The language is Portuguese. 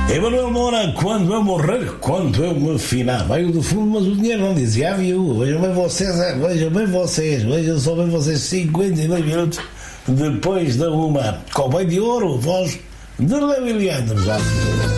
Emanuel Moura, quando eu morrer, quando eu me afinar. Veio do fundo, mas o dinheiro não dizia. Viu? Vejam bem vocês, 52 minutos depois da uma. Cobai de ouro, voz de Léo Leandro, já.